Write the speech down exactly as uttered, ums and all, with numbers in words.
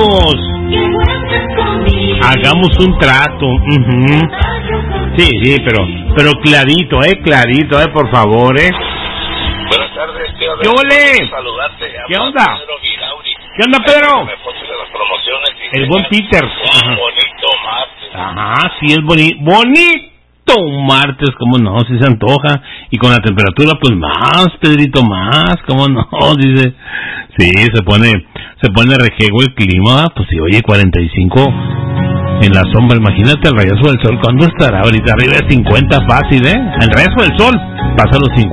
Pedritos. Hagamos un trato. Uh-huh. Sí, sí, pero pero clarito, eh, clarito, eh, por favor, eh. Buenas tardes, tío. ¿Qué ole? Saludarte. ¿Qué onda? Pedro Guirauri. ¿Qué onda, Pedro? Me puse de las promociones y El buen Peter. Un bonito martes. Ajá, sí es bonito. Bonito un martes, cómo no, si se antoja. Y con la temperatura, pues más, Pedrito, más, cómo no, dice. Sí, se pone, se pone rejego el clima, pues sí, oye, cuarenta y cinco en la sombra, imagínate el rayazo del sol, ¿cuándo estará ahorita? Arriba de cincuenta fácil, ¿eh? El rayazo del sol pasa los cincuenta.